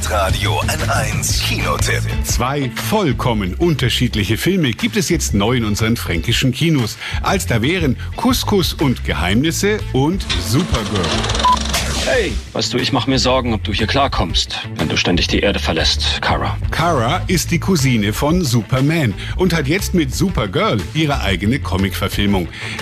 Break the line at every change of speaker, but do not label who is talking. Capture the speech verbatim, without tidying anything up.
Hitradio N eins Kinotipp.
Zwei vollkommen unterschiedliche Filme gibt es jetzt neu in unseren fränkischen Kinos. Als da wären Couscous und Geheimnisse und Supergirl.
Hey, weißt du, ich mache mir Sorgen, ob du hier klarkommst, wenn du ständig die Erde verlässt, Kara.
Kara ist die Cousine von Superman und hat jetzt mit Supergirl ihre eigene Comic-Verfilmung.